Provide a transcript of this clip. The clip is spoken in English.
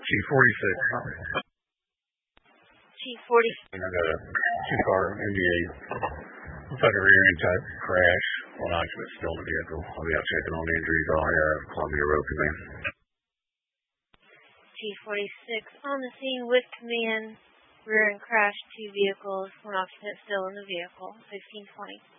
G46. G46. I got a two-car NVA. Looks like a rear-end type crash. One occupant still in the vehicle. I'll be out checking on the injuries. I'll have Columbia Road Command. G46 on the scene with command. Rear-end crash, 2 vehicles. One occupant still in the vehicle. 1620.